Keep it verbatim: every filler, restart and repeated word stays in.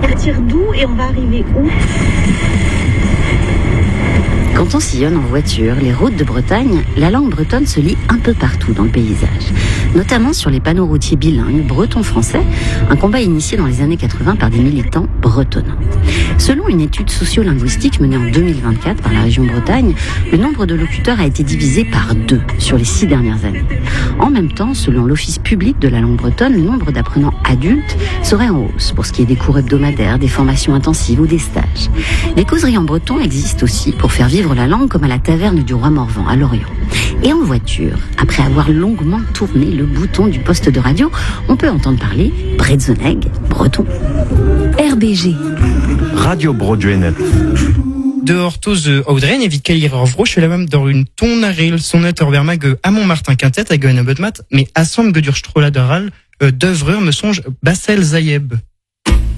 partir d'où et on va arriver où? Quand on sillonne en voiture les routes de Bretagne, la langue bretonne se lit un peu partout dans le paysage, notamment sur les panneaux routiers bilingues breton-français, un combat initié dans les années quatre-vingts par des militants bretonnants. Selon une étude sociolinguistique menée en deux mille vingt-quatre par la région Bretagne, le nombre de locuteurs a été divisé par deux sur les six dernières années. En même temps, selon l'Office public de la langue bretonne, le nombre d'apprenants adultes serait en hausse pour ce qui est des cours hebdomadaires, des formations intensives ou des stages. Des causeries en breton existent aussi pour faire vivre la langue, comme à la taverne du Roi Morvan à Lorient. Et en voiture, après avoir longuement tourné le bouton du poste de radio, on peut entendre parler Bretzoneg, breton. R B G. Radio Broduenet. De Hortoz Audren evit kelir ur vroch la même dans une ton aril sonnet ur vermag à Montmartin Quintet à Goen Abedmat, mais assemble gur strola d'oral d'œuvre me songe Bassel Zayeb.